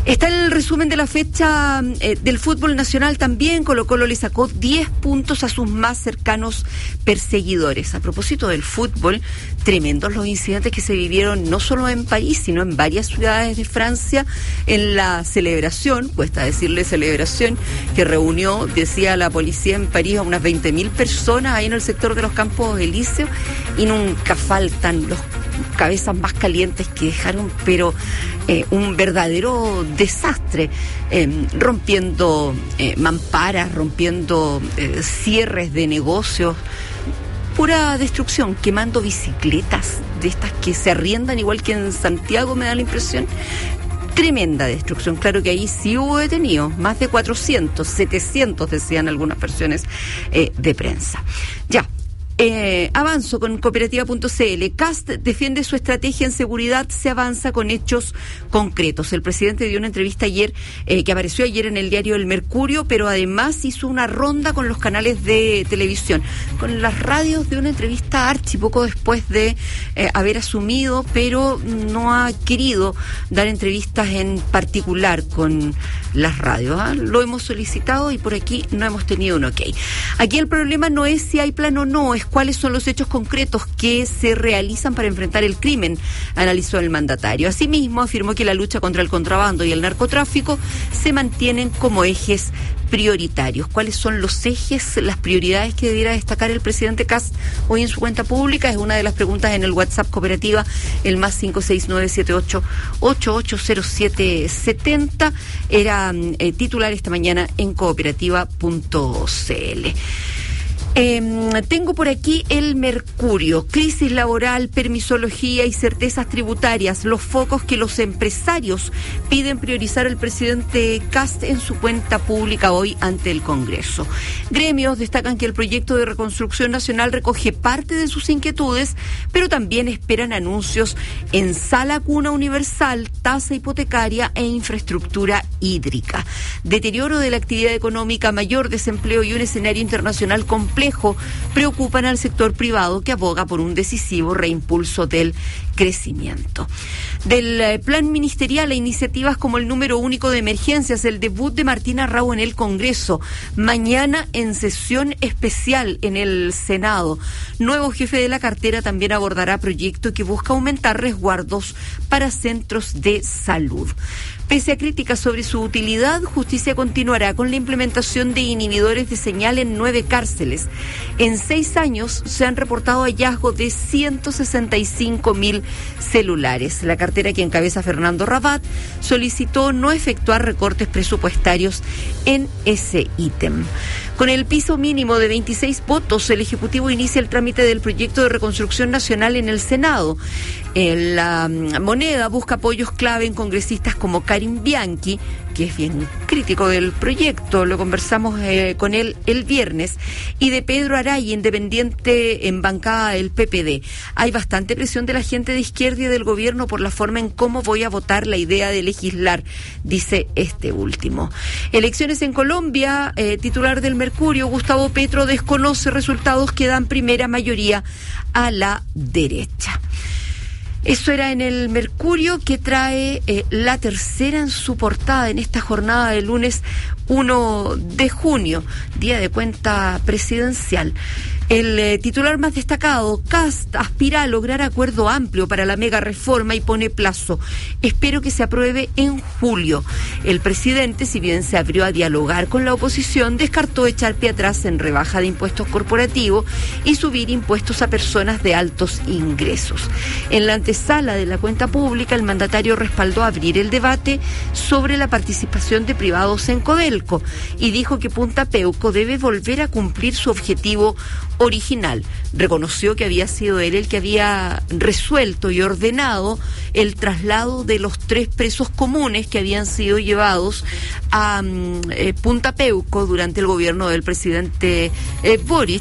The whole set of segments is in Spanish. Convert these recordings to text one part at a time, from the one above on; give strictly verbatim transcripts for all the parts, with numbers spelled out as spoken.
Está el resumen de la fecha eh, del fútbol nacional también. Colo-Colo le sacó diez puntos a sus más cercanos perseguidores. A propósito del fútbol, tremendos los incidentes que se vivieron no solo en París, sino en varias ciudades de Francia en la celebración, cuesta decirle celebración, que reunió, decía la policía en París, a unas veinte mil personas ahí en el sector de los Campos Elíseos, y nunca faltan los cabezas más calientes que dejaron, pero eh, un verdadero desastre, eh, rompiendo eh, mamparas, rompiendo eh, cierres de negocios, pura destrucción, quemando bicicletas de estas que se arriendan igual que en Santiago, me da la impresión. Tremenda destrucción. Claro que ahí sí hubo detenidos, más de cuatrocientos, setecientos decían algunas versiones eh, de prensa. Ya. Eh, avanzo con cooperativa punto c l. Kast defiende su estrategia en seguridad, se avanza con hechos concretos. El presidente dio una entrevista ayer, eh, que apareció ayer en el diario El Mercurio, pero además hizo una ronda con los canales de televisión, con las radios, de una entrevista archi poco después de eh, haber asumido, pero no ha querido dar entrevistas en particular con las radios. ¿eh? Lo hemos solicitado y por aquí no hemos tenido un ok. Aquí el problema no es si hay plan o no, es cuáles son los hechos concretos que se realizan para enfrentar el crimen, analizó el mandatario. Asimismo, afirmó que la lucha contra el contrabando y el narcotráfico se mantienen como ejes prioritarios. ¿Cuáles son los ejes, las prioridades que debiera destacar el presidente Kast hoy en su cuenta pública? Es una de las preguntas en el WhatsApp cooperativa, el más cinco seis nueve siete ocho ocho ocho cero siete siete cero. Era eh, titular esta mañana en cooperativa punto c l. Eh, tengo por aquí el Mercurio, crisis laboral, permisología y certezas tributarias, los focos que los empresarios piden priorizar el presidente Kast en su cuenta pública hoy ante el Congreso. Gremios destacan que el proyecto de reconstrucción nacional recoge parte de sus inquietudes, pero también esperan anuncios en sala cuna universal, tasa hipotecaria e infraestructura hídrica. Deterioro de la actividad económica, mayor desempleo y un escenario internacional complejo preocupan al sector privado, que aboga por un decisivo reimpulso del crecimiento. Del eh, plan ministerial a iniciativas como el número único de emergencias, el debut de Martina Raue en el Congreso, mañana en sesión especial en el Senado. Nuevo jefe de la cartera también abordará proyecto que busca aumentar resguardos para centros de salud. Pese a críticas sobre su utilidad, Justicia continuará con la implementación de inhibidores de señal en nueve cárceles. En seis años se han reportado hallazgos de ciento sesenta y cinco mil celulares. La cartera que encabeza Fernando Rabat solicitó no efectuar recortes presupuestarios en ese ítem. Con el piso mínimo de veintiséis votos, el Ejecutivo inicia el trámite del proyecto de reconstrucción nacional en el Senado. La Moneda busca apoyos clave en congresistas como Karim Bianchi, que es bien crítico del proyecto, lo conversamos eh, con él el viernes, y de Pedro Araya, independiente en bancada del P P D. Hay bastante presión de la gente de izquierda y del gobierno por la forma en cómo voy a votar la idea de legislar, dice este último. Elecciones en Colombia, eh, titular del Mercurio, Gustavo Petro desconoce resultados que dan primera mayoría a la derecha. Eso era en el Mercurio, que trae eh, la tercera en su portada en esta jornada de lunes uno de junio, día de cuenta presidencial. El eh, titular más destacado, Kast aspira a lograr acuerdo amplio para la mega reforma y pone plazo. Espero que se apruebe en julio. El presidente, si bien se abrió a dialogar con la oposición, descartó echar pie atrás en rebaja de impuestos corporativos y subir impuestos a personas de altos ingresos. En la antesala de la cuenta pública, el mandatario respaldó abrir el debate sobre la participación de privados en Codelco y dijo que Punta Peuco debe volver a cumplir su objetivo original. Reconoció que había sido él el que había resuelto y ordenado el traslado de los tres presos comunes que habían sido llevados a eh, Punta Peuco durante el gobierno del presidente eh, Boric,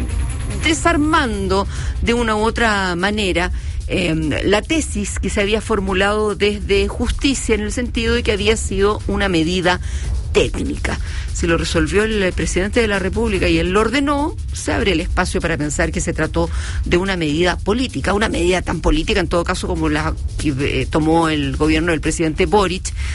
desarmando de una u otra manera Eh, la tesis que se había formulado desde Justicia, en el sentido de que había sido una medida técnica. Si lo resolvió el presidente de la República y él lo ordenó, se abre el espacio para pensar que se trató de una medida política, una medida tan política en todo caso como la que eh, tomó el gobierno del presidente Boric,